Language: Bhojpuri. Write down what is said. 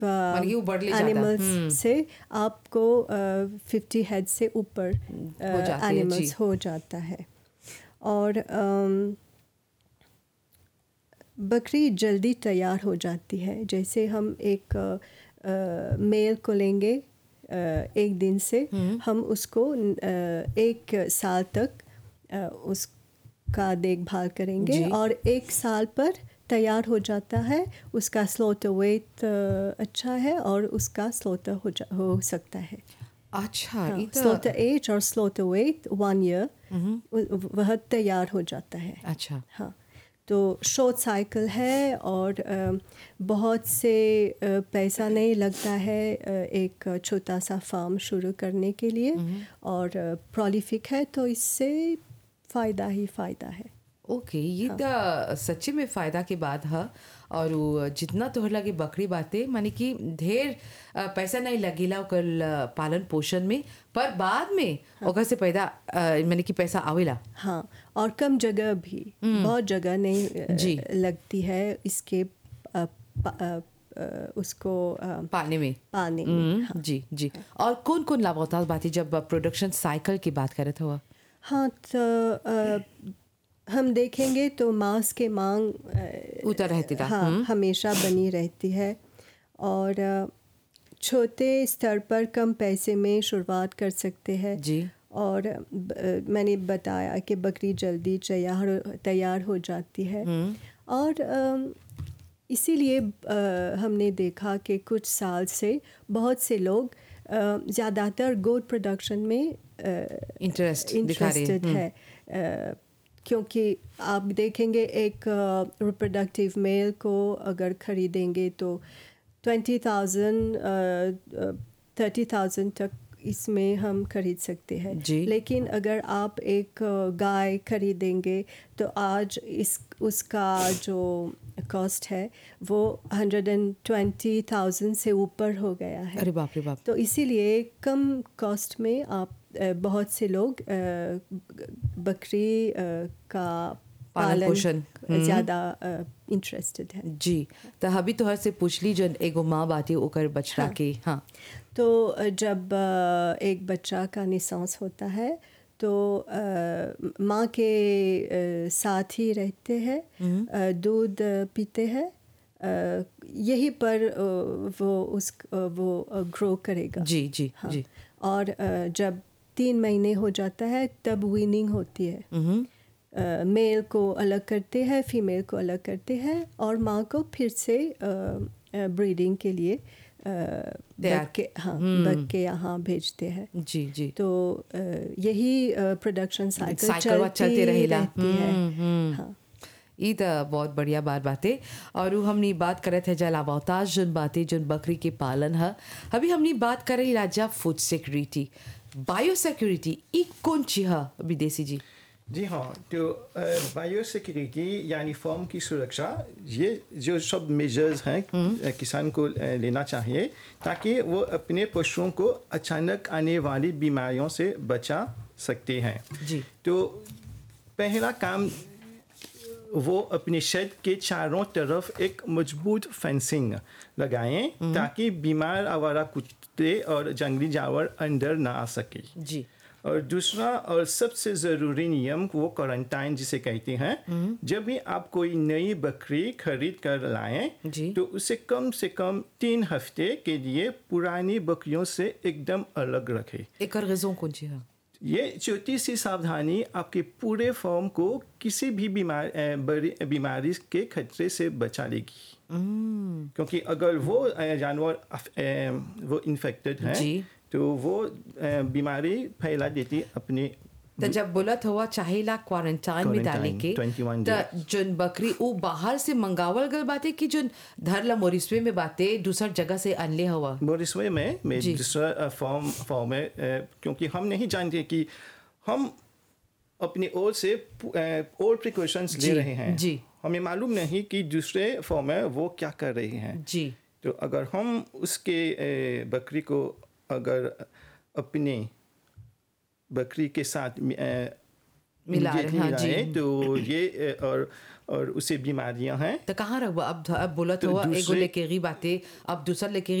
माने कि वो बढ़ ले जाता एनिमल्स से आपको 50 हेड से ऊपर हो जाते हैं, एनिमल्स जी। हो जाता है। और बकरी जल्दी तैयार हो जाती है। जैसे हम एक मेल को लेंगे एक दिन से, हम उसको 1 साल तक उसका देखभाल करेंगे जी। और 1 साल पर तैयार हो जाता है। उसका स्लॉटर वेट अच्छा है और उसका स्लॉटर हो सकता है। अच्छा, हाँ, ये तो स्लॉटर एज और स्लॉटर वेट 1 ईयर वह तैयार हो जाता है। अच्छा। हाँ, तो शॉर्ट साइकिल है और बहुत से पैसा नहीं लगता है एक छोटा सा फार्म शुरू करने के लिए, और प्रोलिफिक है तो इससे फ़ायदा ही फ़ायदा है। ओके, ये तो सच्ची में फायदा की बात है। और वो जितना तोहर लगे बकरी बाते माने कि ढेर पैसा नहीं लगेला ओकर पालन पोषण में, पर बाद में ओकर से पैदा माने कि पैसा आवेला। हाँ, और कम जगह भी, बहुत जगह नहीं जी। लगती है इसके उसको पाने में। पाने में। हाँ जी जी। और कौन कौन लाभ होता है बाती जब प्रोडक्शन साइकिल की बात करत हुआ? हाँ, तो हम देखेंगे तो मांस के मांग उतर रहती था। हाँ हमेशा बनी रहती है। और छोटे स्तर पर कम पैसे में शुरुआत कर सकते हैं। जी। और मैंने बताया कि बकरी जल्दी तैयार हो जाती है। और इसीलिए हमने देखा कि कुछ साल से बहुत से लोग ज़्यादातर गोट प्रोडक्शन में इंटरेस्टेड है। क्योंकि आप देखेंगे एक रिप्रोडक्टिव मेल को अगर ख़रीदेंगे तो 20,000 30,000 तक इसमें हम खरीद सकते हैं। लेकिन अगर आप एक गाय खरीदेंगे तो आज उसका जो कॉस्ट है वो 120,000 से ऊपर हो गया है। अरे बाप रे बाप। तो इसीलिए कम कॉस्ट में आप बहुत से लोग बकरी का पालन पोषण ज़्यादा इंटरेस्टेड है। जी। तो अभी तो हर से पूछली जन एगो माँ बाती ओकर बछड़ा के। हाँ, तो जब एक बच्चा का निसांस होता है तो माँ के साथ ही रहते हैं, दूध पीते हैं, यही पर वो ग्रो करेगा। जी जी। हाँ, जी। और जब 3 महीने हो जाता है तब वीनिंग होती है। मेल को अलग करते हैं, फीमेल को अलग करते हैं और माँ को फिर से ब्रीडिंग के लिए बक के यहाँ भेजते हैं। जी जी। तो यही प्रोडक्शन साइकिल चलते रहेला। रहती है। हाँ, ये तो बहुत बढ़िया बात है। और हमने बात करे थे जल अवताज जन बातें जन बकरी के पालन है। अभी हमने बात करे राजा फूड सिक्योरिटी, बायो सिक्योरिटी, ये कौन चीज है विदेशी जी? जी हाँ, तो बायो सिक्योरिटी यानी फार्म की सुरक्षा, ये जो सब मेजर्स हैं किसान को लेना चाहिए ताकि वो अपने पशुओं को अचानक आने वाली बीमारियों से बचा सकते हैं। जी। तो पहला काम वो अपने शेड के चारों तरफ एक मजबूत फेंसिंग लगाएं ताकि बीमार आवारा कुत्ते और जंगली जानवर अंदर ना आ सके। जी। और दूसरा और सबसे ज़रूरी नियम वो क्वारंटाइन जिसे कहते हैं। जब भी आप कोई नई बकरी खरीद कर लाएं तो उसे कम 3 हफ्ते के लिए पुरानी बकरियों से एकदम अलग रखें। एक रीज़न कौन सी है? ये छोटी सी सावधानी आपके पूरे फार्म को किसी भी बीमारी के खतरे से बचा लेगी। क्योंकि अगर वो जानवर वो इन्फेक्टेड हैं तो वो बीमारी फैला देती अपने। तो जब बोलत हुआ चाहेला क्वारंटाइन में डाले के, 21 तो जन बकरी वो बाहर से मंगावल गल बातें कि जन धरला मोरिस्वे में बातें दूसर जगह से अनले हुआ मोरिस्वे में दूसरा फॉर्म में, क्योंकि हम नहीं जानते कि हम अपनी ओर से और प्रिकॉशंस ले रहे हैं। जी। हमें मालूम नहीं कि दूसरे फॉर्म में वो क्या कर रहे हैं। जी। तो अगर हम उसके बकरी को अगर अपने बकरी के साथ मिला रहे, हाँ जी। तो ये और उसे बीमारियां हैं। तो कहाँ रखबा अब बोलत हुआ एगो दूसरे- लेके बातें अब दूसर लेके